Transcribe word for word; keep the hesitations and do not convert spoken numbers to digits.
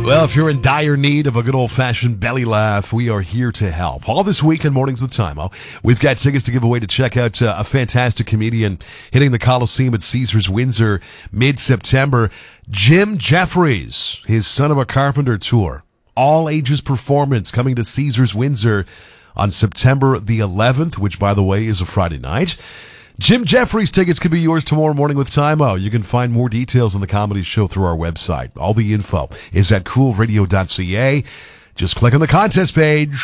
Well, if you're in dire need of a good old-fashioned belly laugh, we are here to help. All this week in Mornings with Timo, we've got tickets to give away to check out uh, a fantastic comedian hitting the Coliseum at Caesars Windsor mid-September. Jim Jeffries, his Son of a Carpenter tour. All-ages performance coming to Caesars Windsor on September the eleventh, which, by the way, is a Friday night. Jim Jeffries tickets could be yours tomorrow morning with Timo. You can find more details on the comedy show through our website. All the info is at cool radio dot c a. Just click on the contest page.